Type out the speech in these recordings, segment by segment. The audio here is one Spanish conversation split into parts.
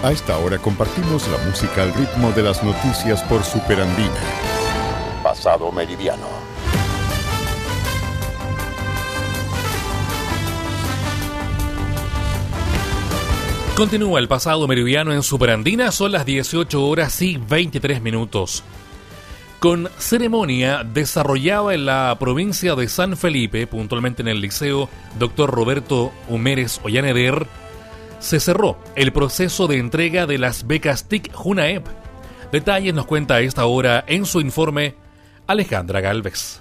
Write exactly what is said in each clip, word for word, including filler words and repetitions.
A esta hora compartimos la música al ritmo de las noticias por Superandina. Pasado Meridiano. Continúa el Pasado Meridiano en Superandina, son las dieciocho horas y veintitrés minutos. Con ceremonia desarrollada en la provincia de San Felipe, puntualmente en el Liceo doctor Roberto Humérez Ollaneder, se cerró el proceso de entrega de las becas T I C Junaep. Detalles nos cuenta a esta hora en su informe Alejandra Galvez.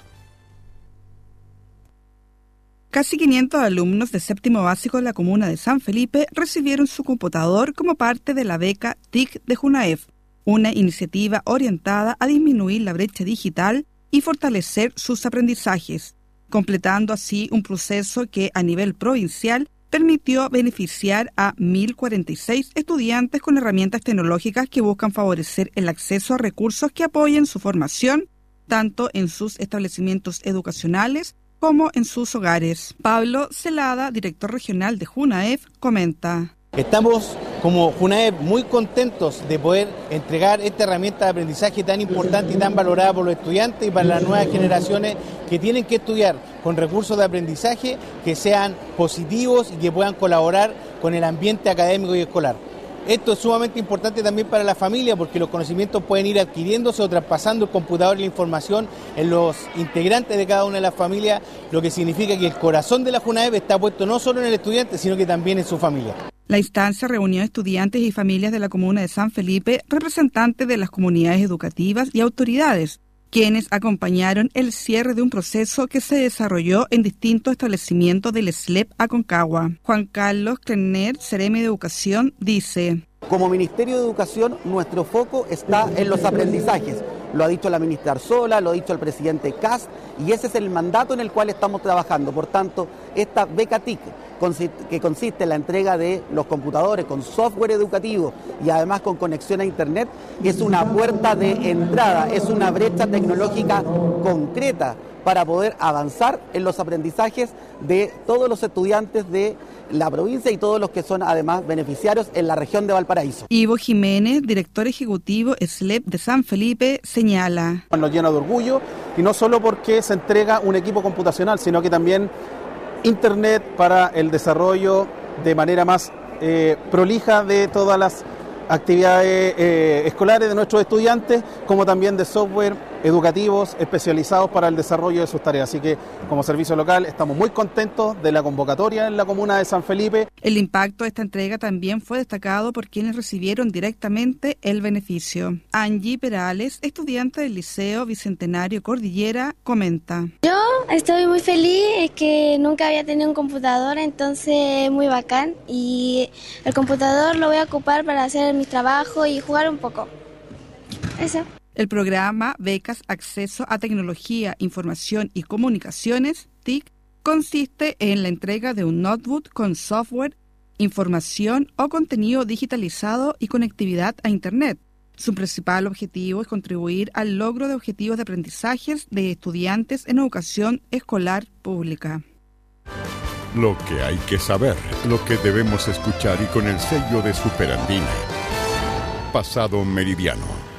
Casi quinientos alumnos de séptimo básico de la comuna de San Felipe recibieron su computador como parte de la beca T I C de Junaep, una iniciativa orientada a disminuir la brecha digital y fortalecer sus aprendizajes, completando así un proceso que a nivel provincial permitió beneficiar a mil cuarenta y seis estudiantes con herramientas tecnológicas que buscan favorecer el acceso a recursos que apoyen su formación, tanto en sus establecimientos educacionales como en sus hogares. Pablo Celada, director regional de Junaep, comenta. Estamos como Junaep muy contentos de poder entregar esta herramienta de aprendizaje tan importante y tan valorada por los estudiantes y para las nuevas generaciones que tienen que estudiar con recursos de aprendizaje que sean positivos y que puedan colaborar con el ambiente académico y escolar. Esto es sumamente importante también para la familia porque los conocimientos pueden ir adquiriéndose o traspasando el computador y la información en los integrantes de cada una de las familias, lo que significa que el corazón de la Junaep está puesto no solo en el estudiante, sino que también en su familia. La instancia reunió a estudiantes y familias de la comuna de San Felipe, representantes de las comunidades educativas y autoridades, quienes acompañaron el cierre de un proceso que se desarrolló en distintos establecimientos del S L E P Aconcagua. Juan Carlos Klenner, Seremi de Educación, dice: Como Ministerio de Educación, nuestro foco está en los aprendizajes. Lo ha dicho la ministra Arzola, lo ha dicho el presidente Kast, y ese es el mandato en el cual estamos trabajando. Por tanto, esta beca T I C, que consiste en la entrega de los computadores con software educativo y además con conexión a Internet, es una puerta de entrada, es una brecha tecnológica concreta para poder avanzar en los aprendizajes de todos los estudiantes de la provincia y todos los que son además beneficiarios en la región de Valparaíso. Ivo Jiménez, director ejecutivo S L E P de San Felipe, señala: Nos llena de orgullo, y no solo porque se entrega un equipo computacional, sino que también Internet para el desarrollo de manera más eh, prolija de todas las actividades eh, escolares de nuestros estudiantes, como también de software educativos especializados para el desarrollo de sus tareas. Así que, como servicio local, estamos muy contentos de la convocatoria en la comuna de San Felipe. El impacto de esta entrega también fue destacado por quienes recibieron directamente el beneficio. Angie Perales, estudiante del Liceo Bicentenario Cordillera, comenta: Yo estoy muy feliz, es que nunca había tenido un computador, entonces es muy bacán, y el computador lo voy a ocupar para hacer mi trabajo y jugar un poco. Eso. El programa Becas Acceso a Tecnología, Información y Comunicaciones, T I C, consiste en la entrega de un notebook con software, información o contenido digitalizado y conectividad a Internet. Su principal objetivo es contribuir al logro de objetivos de aprendizajes de estudiantes en educación escolar pública. Lo que hay que saber, lo que debemos escuchar y con el sello de Superandina. Pasado Meridiano.